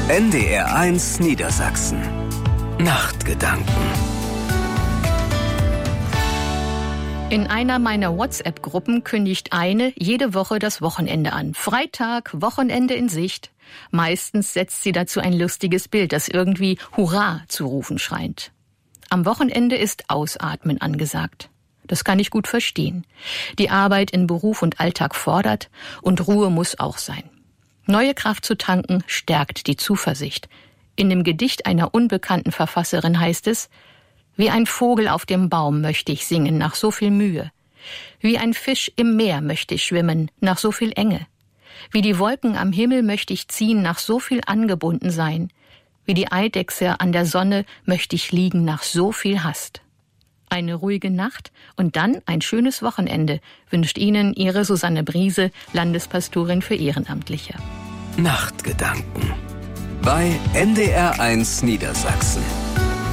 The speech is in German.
NDR1 Niedersachsen. Nachtgedanken. In einer meiner WhatsApp-Gruppen kündigt eine jede Woche das Wochenende an. Freitag, Wochenende in Sicht. Meistens setzt sie dazu ein lustiges Bild, das irgendwie Hurra zu rufen scheint. Am Wochenende ist Ausatmen angesagt. Das kann ich gut verstehen. Die Arbeit in Beruf und Alltag fordert und Ruhe muss auch sein. Neue Kraft zu tanken stärkt die Zuversicht. In dem Gedicht einer unbekannten Verfasserin heißt es: Wie ein Vogel auf dem Baum möchte ich singen nach so viel Mühe. Wie ein Fisch im Meer möchte ich schwimmen nach so viel Enge. Wie die Wolken am Himmel möchte ich ziehen nach so viel angebunden sein. Wie die Eidechse an der Sonne möchte ich liegen nach so viel Hast. Eine ruhige Nacht und dann ein schönes Wochenende wünscht Ihnen Ihre Susanne Briese, Landespastorin für Ehrenamtliche. Nachtgedanken bei NDR1 Niedersachsen.